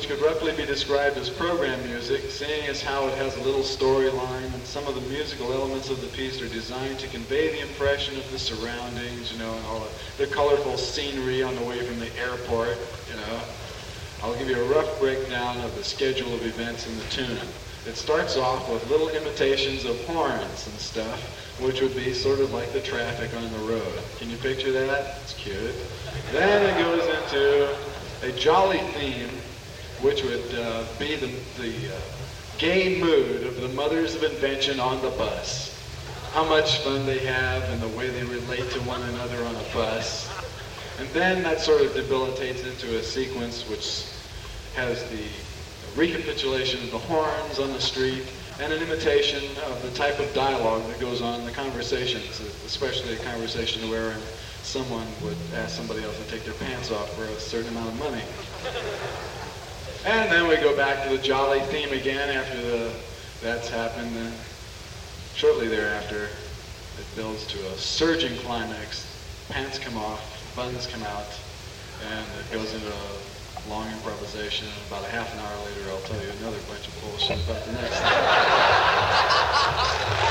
which could roughly be described as program music, seeing as how it has a little storyline and some of the musical elements of the piece are designed to convey the impression of the surroundings, and all the colorful scenery on the way from the airport, I'll give you a rough breakdown of the schedule of events in the tune. It starts off with little imitations of horns and stuff, which would be sort of like the traffic on the road. Can you picture that? It's cute. Then it goes into a jolly theme, which would be the gay mood of the mothers of invention on the bus. How much fun they have and the way they relate to one another on a bus. And then that sort of debilitates into a sequence which has the recapitulation of the horns on the street and an imitation of the type of dialogue that goes on in the conversations, especially a conversation where someone would ask somebody else to take their pants off for a certain amount of money. And then we go back to the jolly theme again after that's happened. And shortly thereafter, it builds to a surging climax. Pants come off, buns come out, and it goes into a long improvisation. And about a half an hour later, I'll tell you another bunch of bullshit about the next thing.